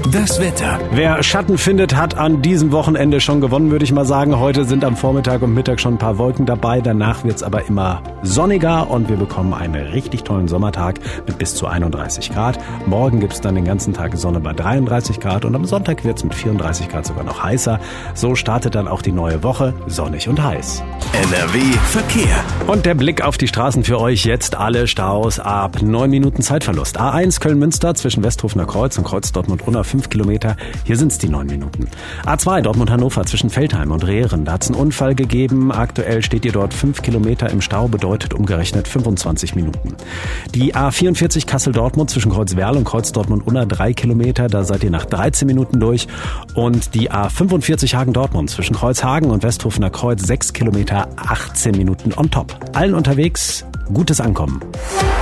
Das Wetter. Wer Schatten findet, hat an diesem Wochenende schon gewonnen, würde ich mal sagen. Heute sind am Vormittag und Mittag schon ein paar Wolken dabei. Danach wird's aber immer sonniger und wir bekommen einen richtig tollen Sommertag mit bis zu 31 Grad. Morgen gibt's dann den ganzen Tag Sonne bei 33 Grad und am Sonntag wird's mit 34 Grad sogar noch heißer. So startet dann auch die neue Woche, sonnig und heiß. NRW Verkehr. Und der Blick auf die Straßen für euch jetzt: alle Staus ab 9 Minuten Zeitverlust. A1 Köln-Münster zwischen Westhofener Kreuz und Kreuz Dortmund-Runner 5 Kilometer. Hier sind's die 9 Minuten. A2 Dortmund-Hannover zwischen Veltheim und Rehren. Da hat's einen Unfall gegeben. Aktuell steht ihr dort 5 Kilometer im Stau, bedeutet umgerechnet 25 Minuten. Die A44 Kassel-Dortmund zwischen Kreuzwerl und Kreuz Dortmund-Unna 3 Kilometer. Da seid ihr nach 13 Minuten durch. Und die A45 Hagen-Dortmund zwischen Kreuzhagen und Westhofener Kreuz 6 Kilometer, 18 Minuten on top. Allen unterwegs gutes Ankommen.